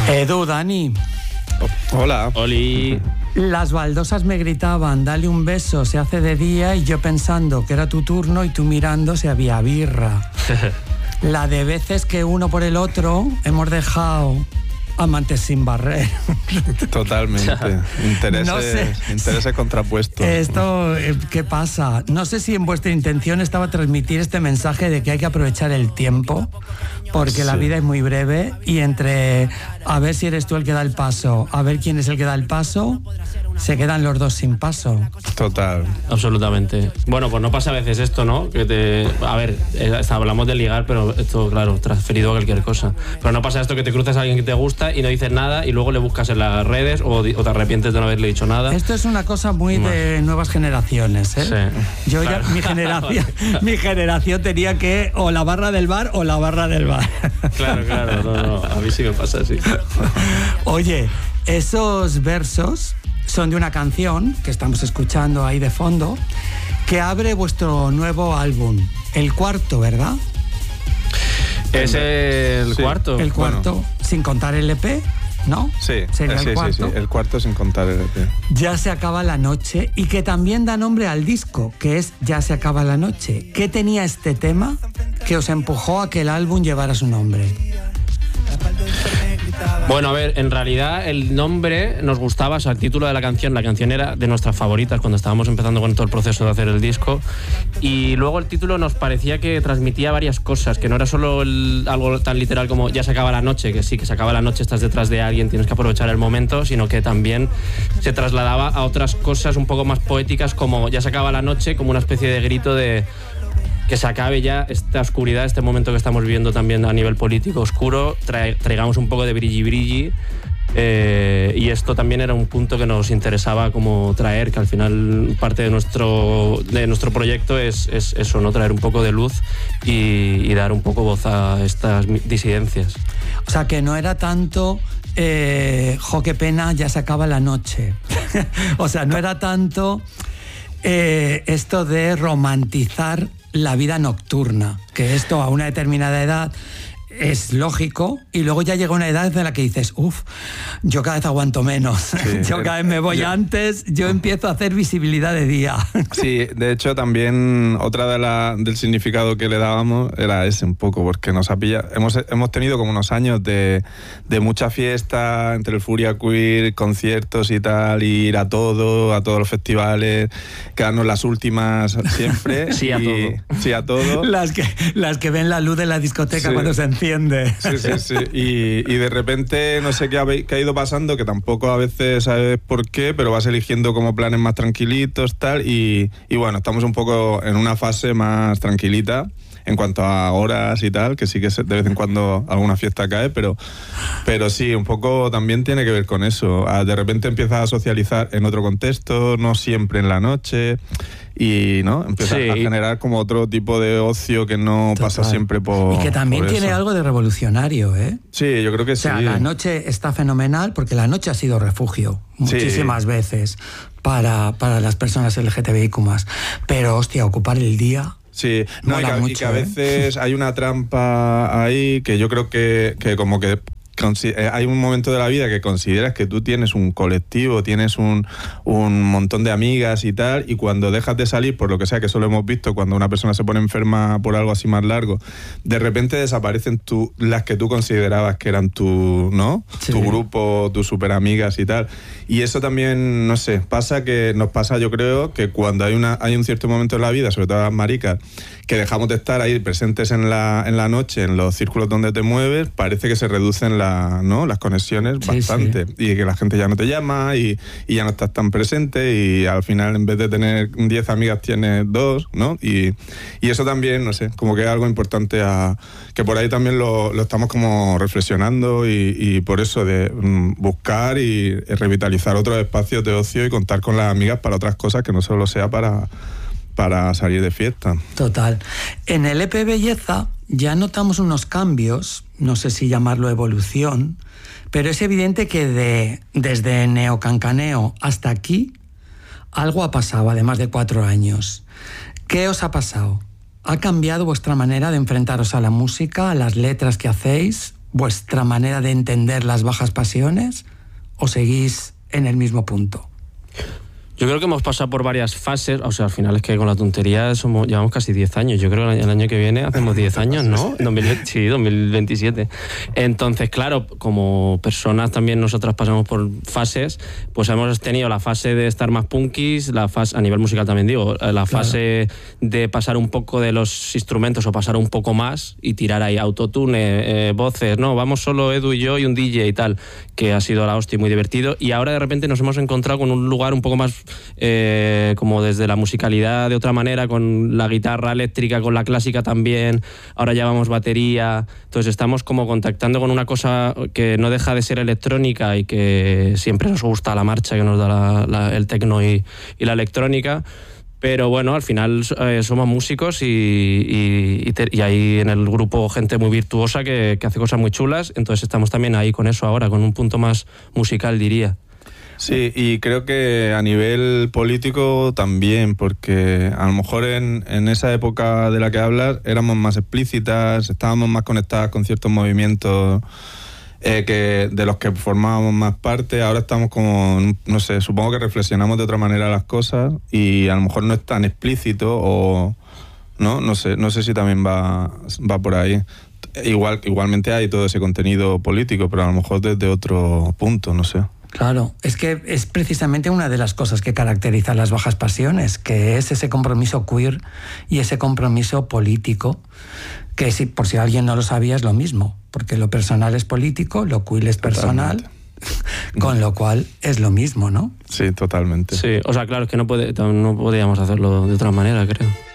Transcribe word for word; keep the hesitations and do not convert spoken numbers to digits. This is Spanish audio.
Edu, Dani. Hola. Oli. Las baldosas me gritaban, dale un beso, se hace de día, y yo pensando que era tu turno y tú mirando si había birra. La de veces que uno por el otro hemos dejado amantes sin barrer. Totalmente. Intereses, no sé. intereses contrapuestos. Esto, ¿qué pasa? No sé si en vuestra intención estaba transmitir este mensaje de que hay que aprovechar el tiempo, porque sí. La vida es muy breve, y entre a ver si eres tú el que da el paso, a ver quién es el que da el paso, se quedan los dos sin paso. Total. Absolutamente. Bueno, pues no pasa a veces esto, ¿no? Que te... A ver, hablamos de ligar, pero esto, claro, transferido a cualquier cosa. Pero no pasa esto que te cruzas a alguien que te gusta y no dices nada y luego le buscas en las redes o, o te arrepientes de no haberle dicho nada. Esto es una cosa muy no. de nuevas generaciones, ¿eh? Sí. Yo claro. ya, mi generación, mi generación tenía que o la barra del bar o la barra del bar. Claro, claro, no, no, a mí sí me pasa así. Oye, esos versos son de una canción que estamos escuchando ahí de fondo, que abre vuestro nuevo álbum, el cuarto, ¿verdad? Es el sí. cuarto. El cuarto, bueno. Sin contar el E P, ¿no? Sí, sería sí, el cuarto. Sí, sí, el cuarto sin contar el E P. Ya se acaba la noche, y que también da nombre al disco, que es Ya se acaba la noche. ¿Qué tenía este tema que os empujó a que el álbum llevara su nombre? Bueno, a ver, en realidad el nombre nos gustaba, o sea, el título de la canción, la canción era de nuestras favoritas cuando estábamos empezando con todo el proceso de hacer el disco, y luego el título nos parecía que transmitía varias cosas, que no era solo el, algo tan literal como ya se acaba la noche, que sí, que se acaba la noche, estás detrás de alguien, tienes que aprovechar el momento, sino que también se trasladaba a otras cosas un poco más poéticas, como ya se acaba la noche, como una especie de grito de que se acabe ya esta oscuridad, este momento que estamos viviendo también a nivel político oscuro, tra- traigamos un poco de brilli brilli, eh, y esto también era un punto que nos interesaba como traer, que al final parte de nuestro, de nuestro proyecto es, es eso, ¿no? Traer un poco de luz y, y dar un poco voz a estas disidencias. O sea, que no era tanto... Eh, jo, qué pena, ya se acaba la noche. O sea, no era tanto eh, esto de romantizar la vida nocturna, que esto a una determinada edad es lógico, y luego ya llega una edad en la que dices, uff, yo cada vez aguanto menos, sí, yo cada vez me voy yo, antes, yo empiezo a hacer visibilidad de día. Sí, de hecho también otra de la, del significado que le dábamos era ese un poco, porque nos ha pillado, hemos, hemos tenido como unos años de, de mucha fiesta, entre el Furia Queer, conciertos y tal, y ir a todo, a todos los festivales, quedarnos las últimas siempre. Sí, y, a todo. Sí, a todo. Las que, las que ven la luz de la discoteca, sí. Cuando se enciende. Sí, sí, sí. Y, y de repente no sé qué ha, qué ha ido pasando, que tampoco a veces sabes por qué, pero vas eligiendo como planes más tranquilitos, tal, y, y bueno, estamos un poco en una fase más tranquilita en cuanto a horas y tal, que sí que de vez en cuando alguna fiesta cae, pero, pero sí, un poco también tiene que ver con eso. De repente empiezas a socializar en otro contexto, no siempre en la noche, y no empiezas sí. a generar como otro tipo de ocio que no Total. Pasa siempre por... Y que también por tiene eso. Algo de revolucionario, ¿eh? Sí, yo creo que o sea, sí. La noche está fenomenal, porque la noche ha sido refugio muchísimas sí. veces para, para las personas L G T B I Q más, pero hostia, ocupar el día... Sí, no, y que, mucho, y que a veces ¿eh? Hay una trampa ahí que yo creo que, que como que hay un momento de la vida que consideras que tú tienes un colectivo, tienes un, un montón de amigas y tal, y cuando dejas de salir, por lo que sea, que eso lo hemos visto cuando una persona se pone enferma por algo así más largo, de repente desaparecen tu, las que tú considerabas que eran tu, ¿no? Sí. Tu grupo, tus super amigas y tal. Y eso también, no sé, pasa que nos pasa, yo creo, que cuando hay, una, hay un cierto momento en la vida, sobre todo las maricas, que dejamos de estar ahí presentes en la, en la noche, en los círculos donde te mueves, parece que se reducen la, ¿no? las conexiones sí, bastante. Sí. Y que la gente ya no te llama y, y ya no estás tan presente, y al final en vez de tener diez amigas tienes dos, ¿no? Y, y eso también, no sé, como que es algo importante a, que por ahí también lo, lo estamos como reflexionando, y, y por eso de mm, buscar y revitalizar otros espacios de ocio y contar con las amigas para otras cosas que no solo sea para... para salir de fiesta. Total. En el E P Belleza ya notamos unos cambios, no sé si llamarlo evolución, pero es evidente que de, desde Neocancaneo hasta aquí algo ha pasado, además de cuatro años. ¿Qué os ha pasado? ¿Ha cambiado vuestra manera de enfrentaros a la música, a las letras que hacéis? vuestra manera de entender las bajas pasiones o seguís en el mismo punto? Yo creo que hemos pasado por varias fases, o sea, al final es que con la tontería somos, llevamos casi diez años, yo creo que el año que viene hacemos diez años, ¿no? dos mil veinte, sí, dos mil veintisiete. Entonces, claro, como personas también nosotras pasamos por fases, pues hemos tenido la fase de estar más punkis, la fase, a nivel musical también digo, la fase claro. de pasar un poco de los instrumentos o pasar un poco más y tirar ahí autotune, eh, voces, no, vamos solo Edu y yo y un D J y tal, que ha sido la hostia, muy divertido, y ahora de repente nos hemos encontrado con un lugar un poco más Eh, como desde la musicalidad de otra manera, con la guitarra eléctrica, con la clásica también, ahora llevamos batería, entonces estamos como contactando con una cosa que no deja de ser electrónica y que siempre nos gusta la marcha que nos da la, la, el techno y, y la electrónica. Pero bueno, al final eh, somos músicos y, y, y, te, y hay en el grupo gente muy virtuosa que, que hace cosas muy chulas, entonces estamos también ahí con eso ahora, con un punto más musical, diría. Sí, y creo que a nivel político también, porque a lo mejor en, en esa época de la que hablas éramos más explícitas, estábamos más conectadas con ciertos movimientos eh, que de los que formábamos más parte. Ahora estamos como, no sé, supongo que reflexionamos de otra manera las cosas y a lo mejor no es tan explícito o no, no sé, no sé si también va, va por ahí. Igual, igualmente hay todo ese contenido político, pero a lo mejor desde otro punto, no sé. Claro, es que es precisamente una de las cosas que caracteriza las bajas pasiones, que es ese compromiso queer y ese compromiso político, que si, por si alguien no lo sabía, es lo mismo, porque lo personal es político, lo queer es personal, totalmente. Con lo cual es lo mismo, ¿no? Sí, totalmente. Sí, o sea, claro, es que no, puede, no podíamos hacerlo de otra manera, creo.